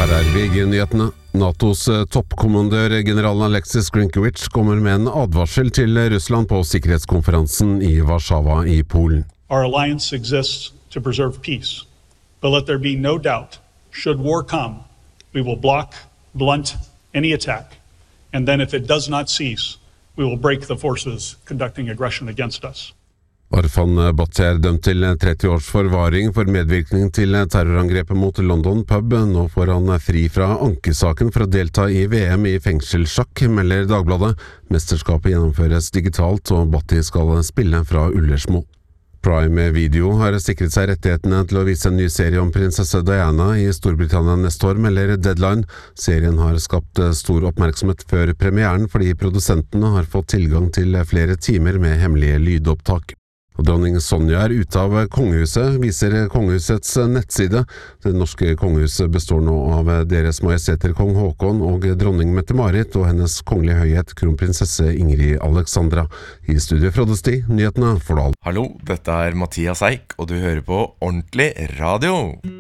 Her VG-nyhetene. NATOs toppkommandør general Alexis Grinkewich kommer med en advarsel til Russland på sikkerhetskonferansen i Warszawa i Polen. Our alliance exists to preserve peace, but let there be no doubt, should war come, we will blunt any attack, and then if it does not cease, we will break the forces conducting aggression against us. Arfan Bhatti dømt til 30 års forvaring for medvirkning til terrorangrepet mot London pub. Nå får han fri fra ankesaken for å delta i VM i fengselssjakk, melder Dagbladet. Mesterskapet gjennomføres digitalt, og Bhatti skal spille fra Ullersmo. Prime Video har sikret seg rettighetene til å vise en ny serie om prinsesse Diana i Storbritannia neste år, melder Deadline. Serien har skapt stor oppmerksomhet før premieren, fordi produsentene har fått tilgang til flere timer med hemmelige lydopptak. Og dronning Sonja ute av kongehuset, viser kongehusets nettside. Det norske kongehuset består nå av deres majesteter kong Håkon og dronning Mette-Marit og hennes kongelige høyhet kronprinsesse Ingrid Alexandra. I studio Frode Sti, nyhetene for Dal. Hallo, dette Mathias Eik, og du hører på Ordentlig Radio.